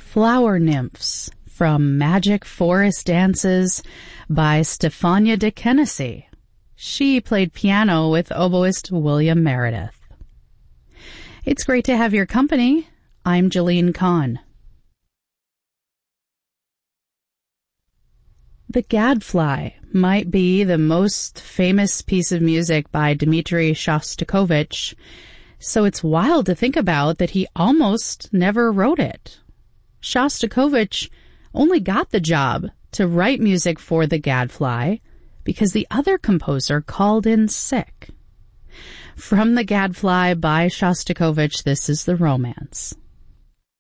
Flower Nymphs from Magic Forest Dances by Stefania de Kennedy. She played piano with oboist William Meredith. It's great to have your company. I'm Jeline Kahn. The Gadfly might be the most famous piece of music by Dmitri Shostakovich, so it's wild to think about that he almost never wrote it. Shostakovich only got the job to write music for The Gadfly because the other composer called in sick. From The Gadfly by Shostakovich, this is the romance.